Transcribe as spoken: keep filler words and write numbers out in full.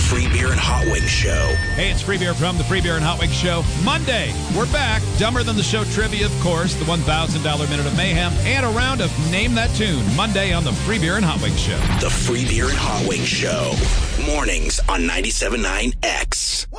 Free Beer and Hot Wings Show. Hey, it's Free Beer from the Free Beer and Hot Wings Show. Monday, we're back. Dumber Than the Show trivia, of course, the one thousand dollars Minute of Mayhem, and a round of Name That Tune. Monday on the Free Beer and Hot Wings Show. The Free Beer and Hot Wings Show. Mornings on ninety-seven point nine X.